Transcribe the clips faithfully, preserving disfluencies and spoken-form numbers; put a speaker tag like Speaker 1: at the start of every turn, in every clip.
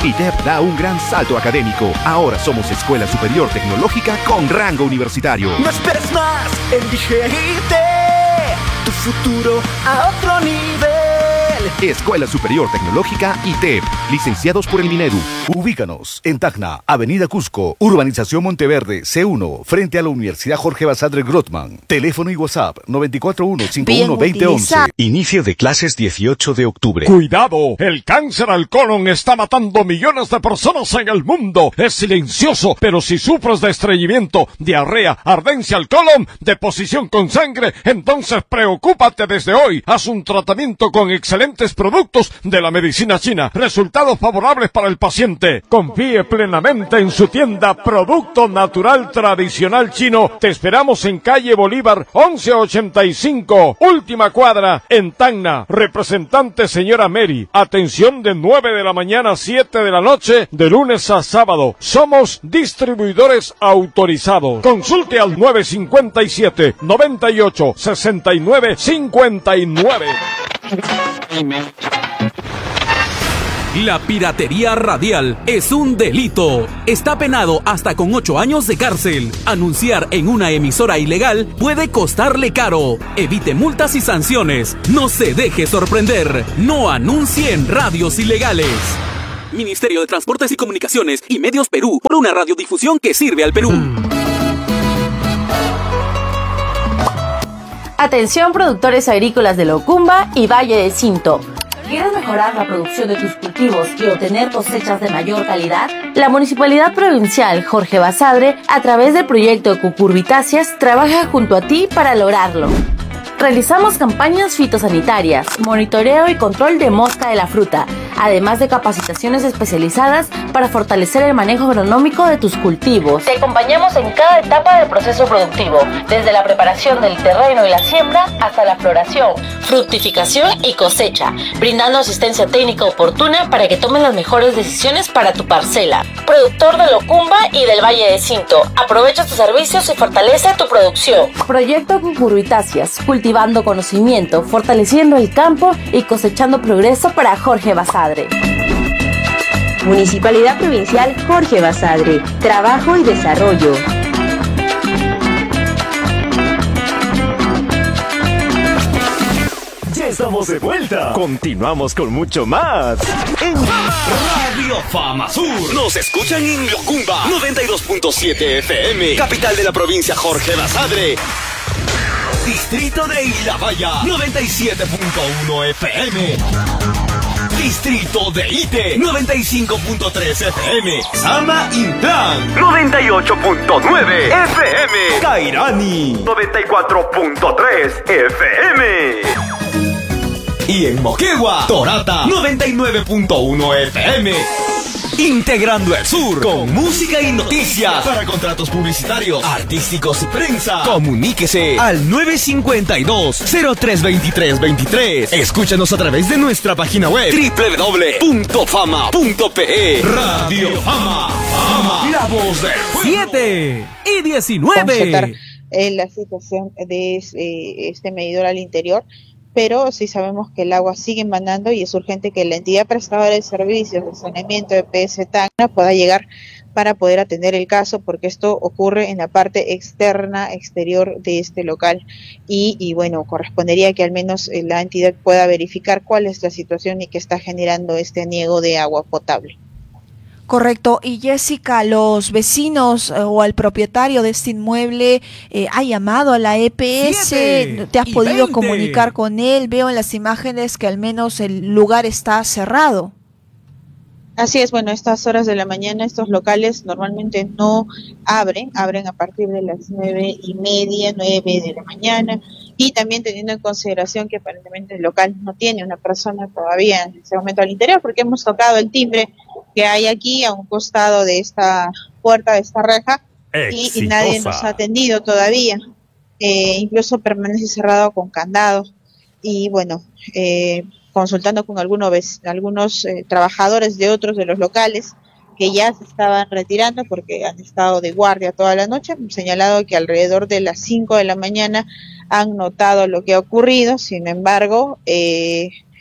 Speaker 1: I T E P da un gran salto académico. Ahora somos Escuela Superior Tecnológica con rango universitario.
Speaker 2: No esperes más, elige I T E, tu futuro a otro nivel.
Speaker 1: Escuela Superior Tecnológica I T E P, licenciados por el Minedu.
Speaker 3: Ubícanos en Tacna, Avenida Cusco, Urbanización Monteverde, C uno, frente a la Universidad Jorge Basadre Grossman. Teléfono y WhatsApp nueve cuatro uno, cinco uno dos cero, once.
Speaker 4: Inicio de clases dieciocho de octubre.
Speaker 5: ¡Cuidado! El cáncer al colon está matando millones de personas en el mundo. Es silencioso, pero si sufres de estreñimiento, diarrea, ardencia al colon, deposición con sangre, entonces preocúpate desde hoy. Haz un tratamiento con excelentes productos de la medicina china. Resultados favorables para el paciente. Confíe plenamente en su tienda Producto Natural Tradicional Chino. Te esperamos en calle Bolívar once ochenta y cinco, última cuadra, en Tacna. Representante señora Mary. Atención de nueve de la mañana a siete de la noche, de lunes a sábado. Somos distribuidores autorizados. Consulte al nueve cinco siete, noventa y ocho, sesenta y nueve cincuenta y nueve.
Speaker 6: La piratería radial es un delito. Está penado hasta con ocho años de cárcel. Anunciar en una emisora ilegal puede costarle caro. Evite multas y sanciones. No se deje sorprender. No anuncie en radios ilegales. Ministerio de Transportes y Comunicaciones y Medios Perú, por una radiodifusión que sirve al Perú.
Speaker 7: Atención, productores agrícolas de Locumba y Valle del Cinto. ¿Quieres mejorar la producción de tus cultivos y obtener cosechas de mayor calidad? La Municipalidad Provincial Jorge Basadre, a través del proyecto Cucurbitáceas, trabaja junto a ti para lograrlo. Realizamos campañas fitosanitarias, monitoreo y control de mosca de la fruta, además de capacitaciones especializadas para fortalecer el manejo agronómico de tus cultivos. Te acompañamos en cada etapa del proceso productivo, desde la preparación del terreno y la siembra hasta la floración, fructificación y cosecha, brindando asistencia técnica oportuna para que tomes las mejores decisiones para tu parcela. Productor de Locumba y del Valle de Cinto, aprovecha tus servicios y fortalece tu producción. Proyecto Cucurbitáceas, cultivando conocimiento, fortaleciendo el campo y cosechando progreso para Jorge Basadre.
Speaker 8: Municipalidad Provincial Jorge Basadre, trabajo y desarrollo.
Speaker 9: Ya estamos de vuelta. Continuamos con mucho más en
Speaker 10: Radio Fama Sur. Nos escuchan en Locumba noventa y dos punto siete F M, capital de la provincia Jorge Basadre. Distrito de Ilhabaya noventa y siete punto uno F M. Distrito de Ite noventa y cinco punto tres F M. Sama Intran noventa y ocho punto nueve F M. Kairani noventa y cuatro punto tres F M. Y en Moquegua, Torata noventa y nueve punto uno F M. Integrando el sur con música y noticias. Para contratos publicitarios, artísticos y prensa, comuníquese al nueve cinco dos, cero tres dos tres dos tres. Escúchanos a través de nuestra página web doble u doble u doble u punto fama punto pe e. Radio Fama, Fama, la voz del
Speaker 6: siete y diecinueve.
Speaker 11: Eh, la situación de eh, este medidor al interior, pero sí sabemos que el agua sigue emanando y es urgente que la entidad prestadora de servicios de saneamiento de P S Tacna pueda llegar para poder atender el caso, porque esto ocurre en la parte externa, exterior de este local y, y bueno, correspondería que al menos la entidad pueda verificar cuál es la situación y que está generando este aniego de agua potable.
Speaker 12: Correcto. Y Jessica, los vecinos eh, o al propietario de este inmueble eh, ha llamado a la E P S, ¿te has podido veinte. comunicar con él? Veo en las imágenes que al menos el lugar está cerrado.
Speaker 11: Así es, bueno, a estas horas de la mañana estos locales normalmente no abren, abren a partir de las nueve y media, nueve de la mañana, y también teniendo en consideración que aparentemente el local no tiene una persona todavía en ese momento al interior, porque hemos tocado el timbre que hay aquí a un costado de esta puerta, de esta reja, y, y nadie nos ha atendido todavía, eh, incluso permanece cerrado con candado, y bueno, eh, consultando con algunos, algunos eh, trabajadores de otros de los locales que ya se estaban retirando porque han estado de guardia toda la noche, han señalado que alrededor de las cinco de la mañana han notado lo que ha ocurrido. Sin embargo, eh,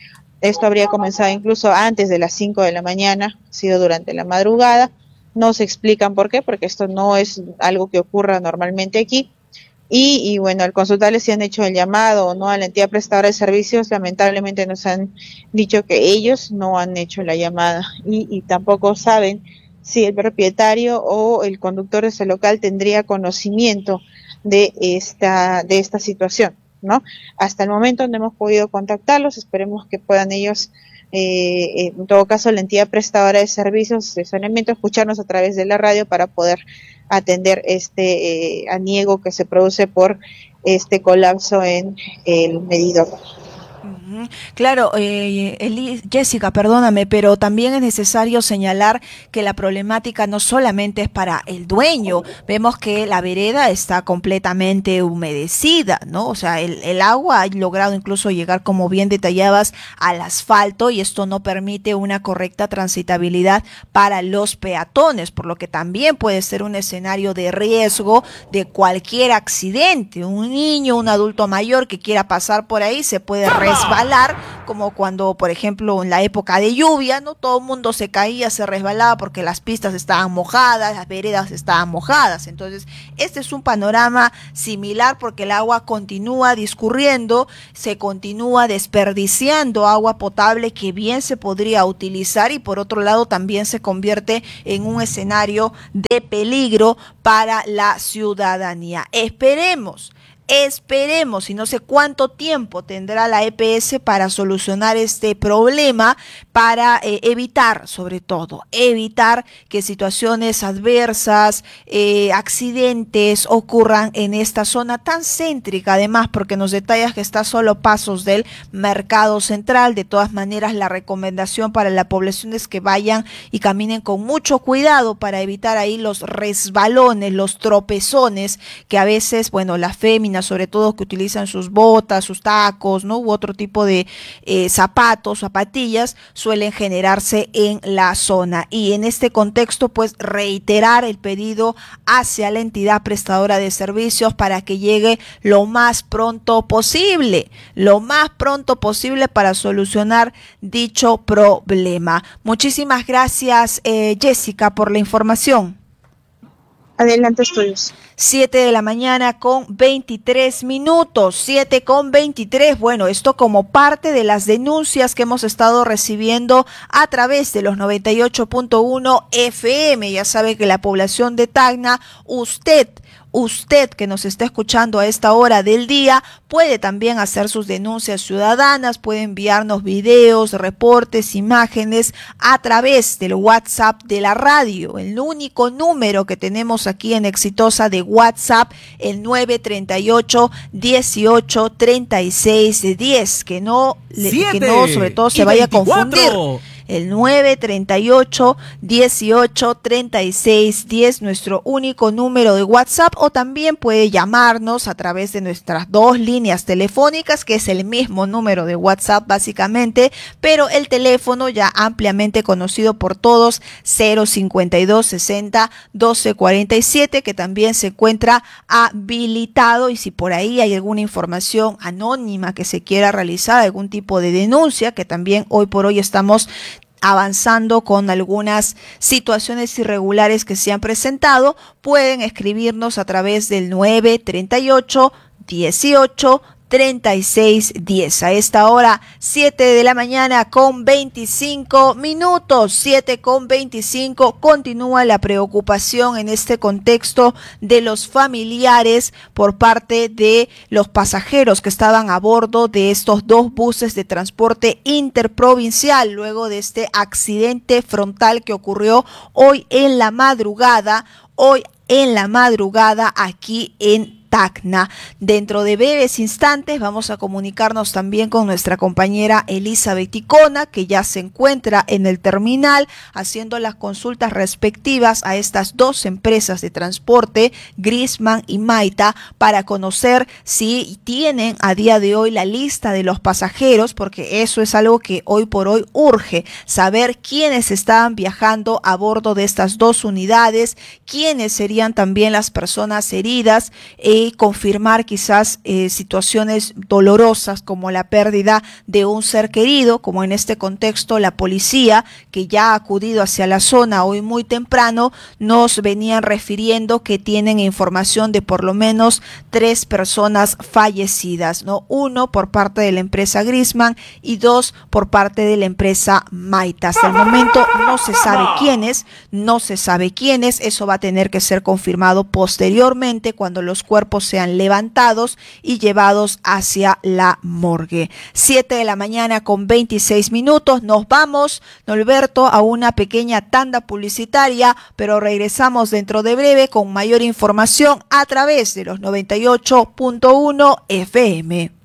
Speaker 11: Esto habría comenzado incluso antes de las cinco de la mañana, ha sido durante la madrugada. No se explican por qué, porque esto no es algo que ocurra normalmente aquí. Y, y bueno, al consultarles si han hecho el llamado o no a la entidad prestadora de servicios, lamentablemente nos han dicho que ellos no han hecho la llamada y, y tampoco saben si el propietario o el conductor de ese local tendría conocimiento de esta, de esta situación, ¿no? Hasta el momento no hemos podido contactarlos, esperemos que puedan ellos, eh, en todo caso la entidad prestadora de servicios de saneamiento, escucharnos a través de la radio para poder atender este eh, aniego que se produce por este colapso en el medidor.
Speaker 12: Claro, eh, Eli, Jessica, perdóname, pero también es necesario señalar que la problemática no solamente es para el dueño. Vemos que la vereda está completamente humedecida, ¿no? O sea, el, el agua ha logrado incluso llegar, como bien detallabas, al asfalto, y esto no permite una correcta transitabilidad para los peatones, por lo que también puede ser un escenario de riesgo de cualquier accidente. Un niño, un adulto mayor que quiera pasar por ahí se puede resbalar, como cuando, por ejemplo, en la época de lluvia, ¿no? Todo el mundo se caía, se resbalaba porque las pistas estaban mojadas, las veredas estaban mojadas. Entonces, este es un panorama similar porque el agua continúa discurriendo, se continúa desperdiciando agua potable que bien se podría utilizar, y por otro lado también se convierte en un escenario de peligro para la ciudadanía. Esperemos Esperemos, y no sé cuánto tiempo tendrá la E P S para solucionar este problema, para eh, evitar, sobre todo, evitar que situaciones adversas, eh, accidentes ocurran en esta zona tan céntrica, además, porque nos detallas que está solo pasos del mercado central. De todas maneras, la recomendación para la población es que vayan y caminen con mucho cuidado para evitar ahí los resbalones, los tropezones, que a veces, bueno, las féminas, sobre todo, que utilizan sus botas, sus tacos, ¿no? U otro tipo de eh, zapatos, zapatillas, suelen generarse en la zona. Y en este contexto, pues, reiterar el pedido hacia la entidad prestadora de servicios para que llegue lo más pronto posible, lo más pronto posible para solucionar dicho problema. Muchísimas gracias, eh, Jessica, por la información.
Speaker 11: Adelante, estudios.
Speaker 12: siete de la mañana con veintitrés minutos, siete con veintitrés. Bueno, esto como parte de las denuncias que hemos estado recibiendo a través de los noventa y ocho punto uno F M. Ya sabe que la población de Tacna, usted, usted que nos está escuchando a esta hora del día, puede también hacer sus denuncias ciudadanas, puede enviarnos videos, reportes, imágenes a través del WhatsApp de la radio. El único número que tenemos aquí en Exitosa de WhatsApp, el nueve treinta y ocho, dieciocho, treinta y seis, diez, que no, que no sobre todo se vaya a confundir. El nueve treinta y ocho, dieciocho, treinta y seis, diez, nuestro único número de WhatsApp, o también puede llamarnos a través de nuestras dos líneas telefónicas, que es el mismo número de WhatsApp básicamente, pero el teléfono ya ampliamente conocido por todos, cero cincuenta y dos, sesenta, doce cuarenta y siete, que también se encuentra habilitado. Y si por ahí hay alguna información anónima que se quiera realizar, algún tipo de denuncia, que también hoy por hoy estamos avanzando con algunas situaciones irregulares que se han presentado, pueden escribirnos a través del nueve treinta y ocho, dieciocho, treinta y seis, diez. A esta hora, siete de la mañana con veinticinco minutos, siete con veinticinco. Continúa la preocupación en este contexto de los familiares por parte de los pasajeros que estaban a bordo de estos dos buses de transporte interprovincial, luego de este accidente frontal que ocurrió hoy en la madrugada, hoy en la madrugada aquí en Tacna. Dentro de breves instantes vamos a comunicarnos también con nuestra compañera Elizabeth Icona, que ya se encuentra en el terminal haciendo las consultas respectivas a estas dos empresas de transporte, Grisman y Maita, para conocer si tienen a día de hoy la lista de los pasajeros, porque eso es algo que hoy por hoy urge, saber quiénes estaban viajando a bordo de estas dos unidades, quiénes serían también las personas heridas, eh, y confirmar quizás eh, situaciones dolorosas como la pérdida de un ser querido, como en este contexto la policía, que ya ha acudido hacia la zona hoy muy temprano, nos venían refiriendo que tienen información de por lo menos tres personas fallecidas, ¿no? Uno por parte de la empresa Grisman y dos por parte de la empresa Maita. Hasta el momento no se sabe quiénes, no se sabe quiénes, eso va a tener que ser confirmado posteriormente cuando los cuerpos sean levantados y llevados hacia la morgue. Siete de la mañana con veintiséis minutos, nos vamos, Norberto, a una pequeña tanda publicitaria, pero regresamos dentro de breve con mayor información a través de los noventa y ocho punto uno F M.